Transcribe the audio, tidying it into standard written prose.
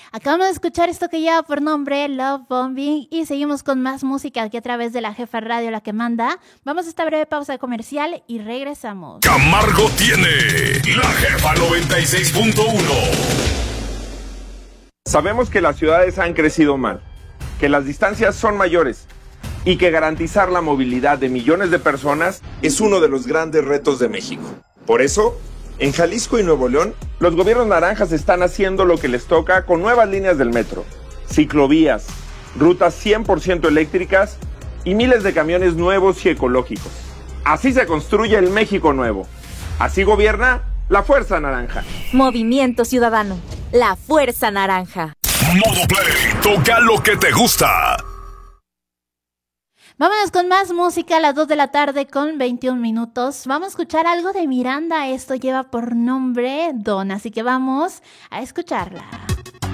Acabamos de escuchar esto que lleva por nombre Love Bombing y seguimos con más música aquí a través de la Jefa Radio, la que manda. Vamos a esta breve pausa comercial y regresamos. Camargo tiene la Jefa 96.1. Sabemos que las ciudades han crecido mal, que las distancias son mayores y que garantizar la movilidad de millones de personas es uno de los grandes retos de México. Por eso, en Jalisco y Nuevo León, los gobiernos naranjas están haciendo lo que les toca con nuevas líneas del metro, ciclovías, rutas 100% eléctricas y miles de camiones nuevos y ecológicos. Así se construye el México nuevo. Así gobierna la Fuerza Naranja. Movimiento Ciudadano, la Fuerza Naranja. Modo Play, toca lo que te gusta. Vámonos con más música a las 2 de la tarde con 21 minutos. Vamos a escuchar algo de Miranda. Esto lleva por nombre Don, así que vamos a escucharla.